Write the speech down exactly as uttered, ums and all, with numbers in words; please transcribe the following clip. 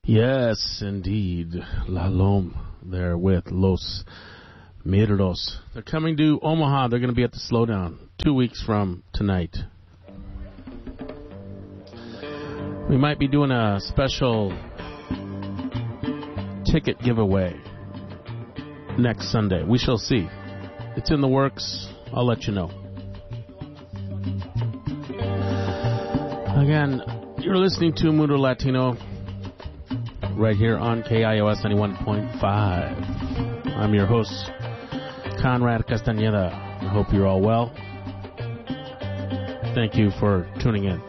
Yes, indeed. La Lom there with Los Mirros. They're coming to Omaha. They're going to be at the Slowdown two weeks from tonight. We might be doing a special ticket giveaway next Sunday. We shall see. It's in the works. I'll let you know. Again, you're listening to Mundo Latino right here on K I O S ninety-one point five. I'm your host, Conrad Castañeda. I hope you're all well. Thank you for tuning in.